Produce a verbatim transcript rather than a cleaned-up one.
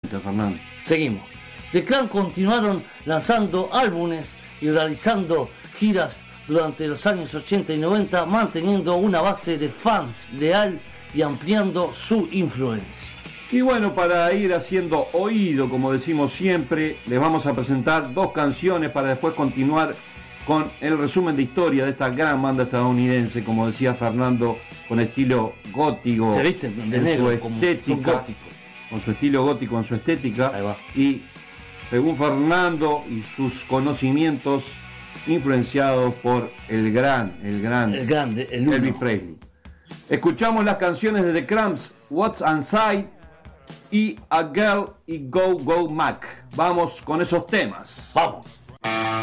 música, Fernando. Seguimos. The Cramps continuaron lanzando álbumes y realizando giras durante los años ochenta y noventa, manteniendo una base de fans leal y ampliando su influencia. Y bueno, para ir haciendo oído, como decimos siempre, les vamos a presentar dos canciones para después continuar con el resumen de historia de esta gran banda estadounidense, como decía Fernando, con estilo gótico, se viste de en negro, su como estética, gótico. con su estilo gótico, en su estética. Ahí va. Y según Fernando y sus conocimientos, influenciados por el gran, el gran, el grande, el uno. Elvis Presley. Escuchamos las canciones de The Cramps, What's Inside y A Girl y Go Go Mac. Vamos con esos temas. Vamos.